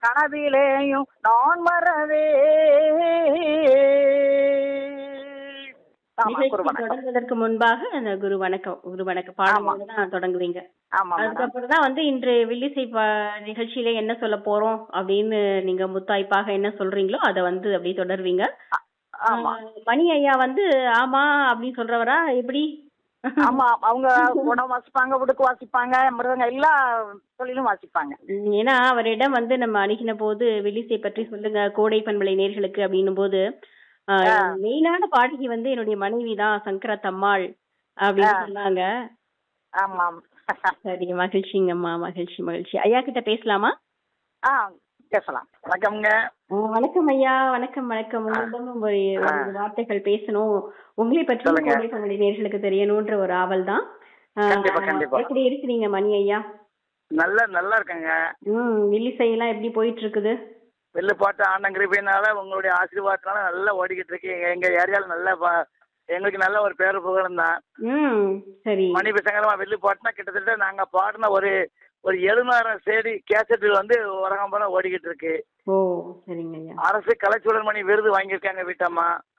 கனவிலேயும் நான் வரவே. ஆமா, நிகழ்ச்சி குரு வணக்கம். தொடங்குவதற்கு முன்பாக அந்த குரு வணக்கம் ஆமா பாடலோட தான் தொடங்குவீங்க. ஆமா மேடம். அதுக்கப்புறம் தான் வந்து இன்று வில்லிசை நிகழ்ச்சியில என்ன சொல்ல போறோம் அப்படின்னு நீங்க முத்தாய்ப்பாக என்ன சொல்றீங்களோ அதை வந்து அப்படியே தொடர்வீங்க. ஆ- ஆமா மணி ஐயா வந்து ஆமா அப்படின்னு சொல்றவரா எப்படி? ஆமா, அவங்க குடம் வாசிப்பாங்க, உடுக்கு வாசிப்பாங்க, மிருதங்க எல்லா தொழிலும் வாசிப்பாங்க. ஏன்னா அவரிடம் வந்து நம்ம அணுகின போது வில்லிசை பற்றி சொல்லுங்க கோடை பண்பலை நேர்களுக்கு அப்படின்னும் போது ஆ, மெயினான பாடகி வந்து என்னுடைய மனைவி தான் சங்கரா தம்மாள் அப்படின்னு ஆ, சொன்னாங்க. ஆமாம். சரி, மகிழ்ச்சிங்கம்மா, மகிழ்ச்சி மகிழ்ச்சி. ஐயா கிட்ட பேசலாமா? ஆ, பேசலாம். வணக்கம்ங்க. வணக்கம் ஐயா, வணக்கம் வணக்கம். உங்களிடம் ஒரு ஆ, ஒரு வார்த்தைகள் பேசணும். உங்களை பற்றி சொல்லுங்க. கோடை பண்பலை நேர்களுக்கு தெரியணும்ன்ற ஒரு ஆவல் தான். கண்டிப்பா கண்டிப்பா. எப்படி இருக்கிறீங்க மணி ஐயா? நல்லா நல்லா இருக்கேங்க. வில்லிசை எல்லாம் எப்படி போயிட்டு இருக்குது? வெளில போட்ட ஆண்டங்கிருப்பினால உங்களுடைய ஆசீர்வாதத்தினால நல்லா ஓடிக்கிட்டு இருக்கு. எங்க ஏரியாவில் நல்ல எங்களுக்கு நல்ல ஒரு பேரு புகழும் தான். சரி. மணி பசங்களா வெளில போட்டோம்னா கிட்டத்தட்ட நாங்க பாடின ஒரு ஒரு 7,000 சேடி கேசட்டு வந்து உலகம் போல ஓடிக்கிட்டு இருக்கு. ஓ, சரிங்க ஐயா. அரசு கலைச்சூழல் மணி விருது வாங்கியிருக்காங்க வீட்டம்மா.